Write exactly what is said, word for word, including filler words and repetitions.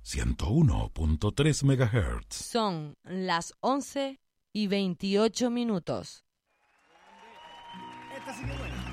ciento uno punto tres megahertz. Son las once y veintiocho minutos. Esta sí que buena.